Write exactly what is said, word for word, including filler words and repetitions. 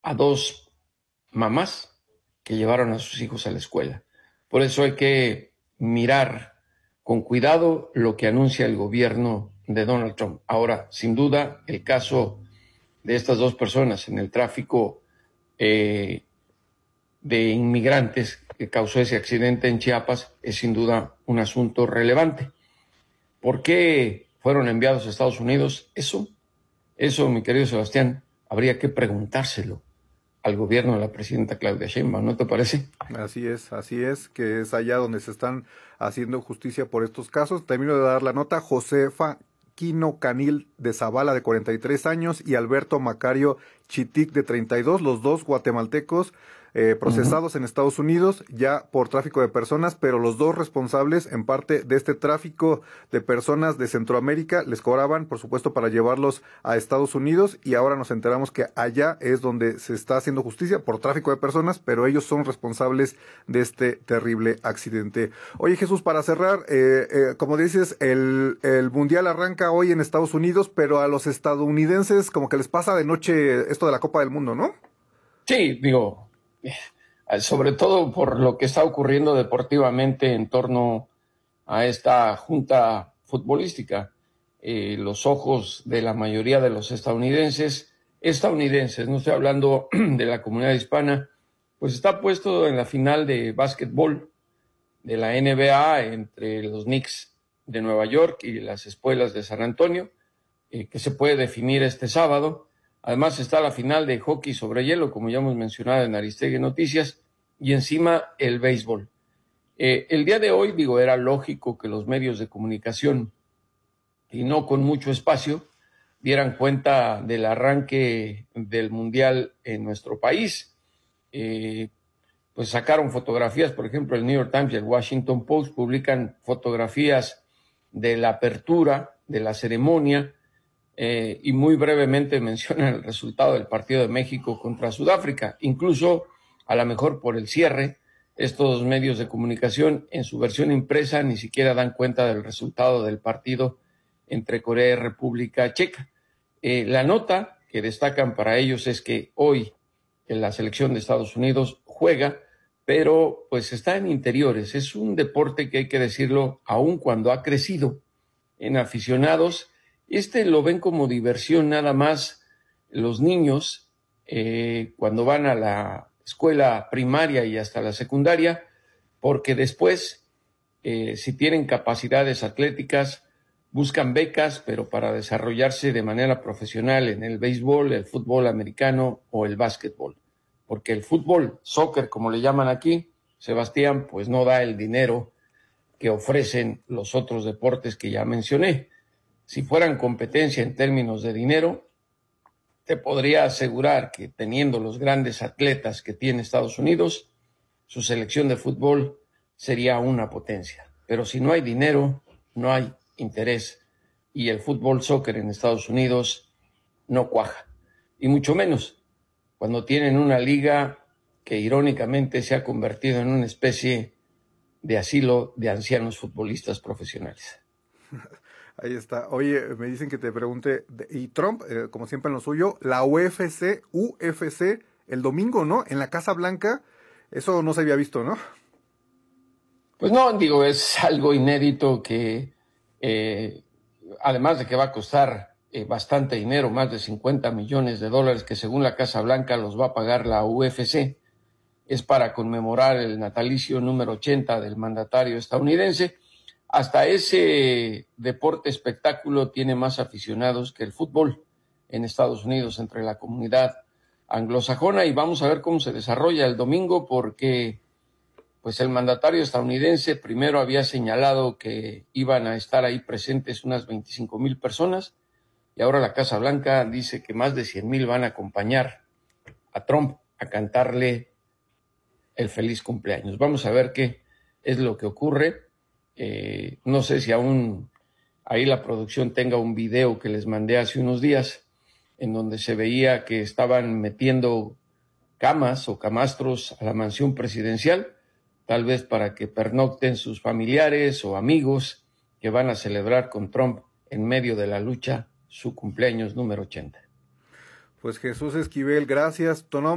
a dos mamás que llevaron a sus hijos a la escuela. Por eso hay que mirar con cuidado lo que anuncia el gobierno de Donald Trump. Ahora, sin duda, el caso de estas dos personas en el tráfico eh, de inmigrantes que causó ese accidente en Chiapas es sin duda un asunto relevante. ¿Por qué fueron enviados a Estados Unidos? Eso, eso, mi querido Sebastián, habría que preguntárselo al gobierno de la presidenta Claudia Sheinbaum, ¿no te parece? Así es, así es, que es allá donde se están haciendo justicia por estos casos. Termino de dar la nota. Josefa Quino Canil de Zavala, de cuarenta y tres años, y Alberto Macario Chitic, de treinta y dos, los dos guatemaltecos, eh, procesados uh-huh. en Estados Unidos ya por tráfico de personas, pero los dos responsables en parte de este tráfico de personas de Centroamérica les cobraban, por supuesto, para llevarlos a Estados Unidos, y ahora nos enteramos que allá es donde se está haciendo justicia por tráfico de personas, pero ellos son responsables de este terrible accidente. Oye, Jesús, para cerrar, eh, eh, como dices, el, el Mundial arranca hoy en Estados Unidos, pero a los estadounidenses como que les pasa de noche esto de la Copa del Mundo, ¿no? Sí, digo, sobre todo por lo que está ocurriendo deportivamente en torno a esta junta futbolística. Eh, los ojos de la mayoría de los estadounidenses, estadounidenses, no estoy hablando de la comunidad hispana, pues está puesto en la final de básquetbol de la N B A entre los Knicks de Nueva York y las Espuelas de San Antonio, eh, que se puede definir este sábado. Además está la final de hockey sobre hielo, como ya hemos mencionado en Aristegui Noticias, y encima el béisbol. Eh, el día de hoy, digo, era lógico que los medios de comunicación, y no con mucho espacio, dieran cuenta del arranque del Mundial en nuestro país. Eh, pues sacaron fotografías, por ejemplo, el New York Times y el Washington Post publican fotografías de la apertura, de la ceremonia, eh, y muy brevemente mencionan el resultado del partido de México contra Sudáfrica. Incluso, a lo mejor por el cierre, estos medios de comunicación en su versión impresa ni siquiera dan cuenta del resultado del partido entre Corea y República Checa. Eh, la nota que destacan para ellos es que hoy en la selección de Estados Unidos juega, pero pues está en interiores. Es un deporte que hay que decirlo, aun cuando ha crecido en aficionados, este lo ven como diversión nada más los niños eh, cuando van a la escuela primaria y hasta la secundaria, porque después, eh, si tienen capacidades atléticas, buscan becas, pero para desarrollarse de manera profesional en el béisbol, el fútbol americano o el básquetbol. Porque el fútbol, soccer, como le llaman aquí, Sebastián, pues no da el dinero que ofrecen los otros deportes que ya mencioné. Si fueran competencia en términos de dinero, te podría asegurar que teniendo los grandes atletas que tiene Estados Unidos, su selección de fútbol sería una potencia. Pero si no hay dinero, no hay interés, y el fútbol soccer en Estados Unidos no cuaja, y mucho menos cuando tienen una liga que irónicamente se ha convertido en una especie de asilo de ancianos futbolistas profesionales. Ahí está. Oye, me dicen que te pregunte, y Trump, eh, como siempre en lo suyo, la U F C, U F C, el domingo, ¿no? En la Casa Blanca, eso no se había visto, ¿no? Pues no, digo, es algo inédito que, eh, además de que va a costar eh, bastante dinero, más de cincuenta millones de dólares, que según la Casa Blanca los va a pagar la U F C, es para conmemorar el natalicio número ochenta del mandatario estadounidense. Hasta ese deporte espectáculo tiene más aficionados que el fútbol en Estados Unidos entre la comunidad anglosajona, y vamos a ver cómo se desarrolla el domingo, porque pues el mandatario estadounidense primero había señalado que iban a estar ahí presentes unas veinticinco mil personas, y ahora la Casa Blanca dice que más de cien mil van a acompañar a Trump a cantarle el feliz cumpleaños. Vamos a ver qué es lo que ocurre. Eh, no sé si aún ahí la producción tenga un video que les mandé hace unos días en donde se veía que estaban metiendo camas o camastros a la mansión presidencial, tal vez para que pernocten sus familiares o amigos que van a celebrar con Trump en medio de la lucha su cumpleaños número ochenta. Pues Jesús Esquivel, gracias. Tu nombre.